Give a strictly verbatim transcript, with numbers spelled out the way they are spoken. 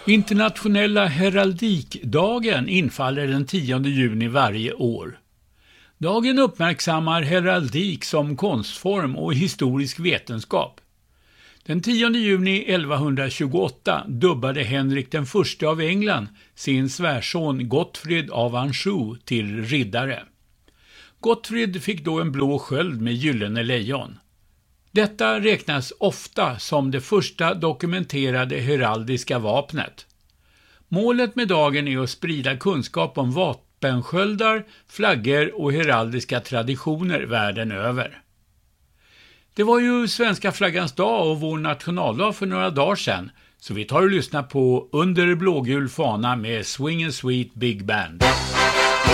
Internationella heraldikdagen infaller den tionde juni varje år. Dagen uppmärksammar heraldik som konstform och historisk vetenskap. Den tionde juni elvahundratjugoåtta dubbade Henrik den första av England sin svärson Gottfrid av Anjou till riddare. Gottfrid fick då en blå sköld med gyllene lejon. Detta räknas ofta som det första dokumenterade heraldiska vapnet. Målet med dagen är att sprida kunskap om vapensköldar, flaggor och heraldiska traditioner världen över. Det var ju svenska flaggans dag och vår nationaldag för några dagar sedan, så vi tar och lyssnar på Under blågul fana med Swing and Sweet Big Band.